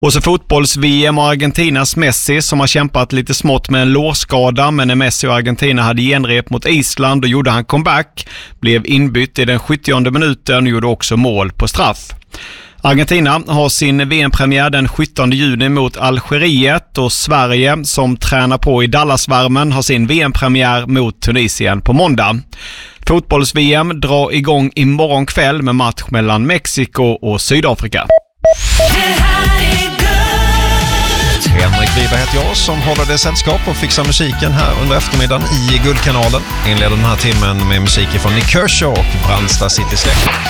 Och så fotbolls-VM och Argentinas Messi som har kämpat lite smått med en lårskada, men när Messi och Argentina hade genrep mot Island och gjorde han comeback, blev inbytt i den 70:e minuten och gjorde också mål på straff. Argentina har sin VM-premiär den 17 juni mot Algeriet och Sverige som tränar på i Dallasvärmen har sin VM-premiär mot Tunisien på måndag. Fotbolls-VM drar igång imorgon kväll med match mellan Mexiko och Sydafrika. Henrik Wiberg heter jag som håller det sällskap och fixar musiken här under eftermiddagen i Guldkanalen. Inleder den här timmen med musik från Nick Kershaw och Brandsta City Släkt.